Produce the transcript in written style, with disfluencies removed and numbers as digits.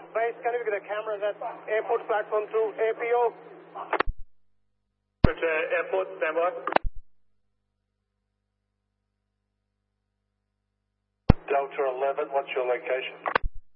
Bryce, can you get a camera at airport platform through APO? Airport, stand by. Delta 11, what's your location?